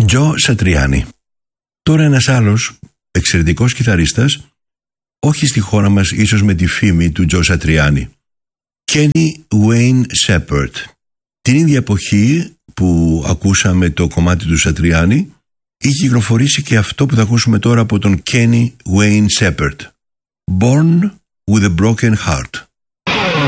Τζο Σατριάνι. Τώρα ένας άλλος εξαιρετικός κιθαρίστας, όχι στη χώρα μας ίσως με τη φήμη του Τζο Σατριάνι. Kenny Wayne Shepherd. Την ίδια εποχή που ακούσαμε το κομμάτι του Σατριάνι, είχε κυκλοφορήσει και αυτό που θα ακούσουμε τώρα από τον Kenny Wayne Shepherd. Born with a Broken Heart.